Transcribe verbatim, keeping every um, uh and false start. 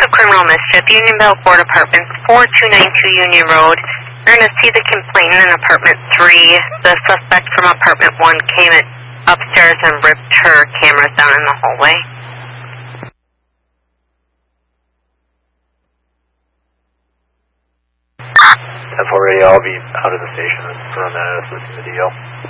of criminal mischief, Unionville Board Apartments, four two nine two Union Road. You're going to see the complainant in apartment three. The suspect from apartment one came in upstairs and ripped her cameras down in the hallway. ten four radio, I'll be out of the station for a minute assisting the D L.